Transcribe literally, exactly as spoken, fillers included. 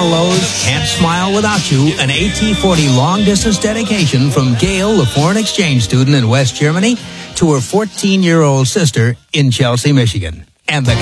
Lowe's, Can't Smile Without You, an A T forty long-distance dedication from Gail, a foreign exchange student in West Germany, to her fourteen-year-old sister in Chelsea, Michigan. And the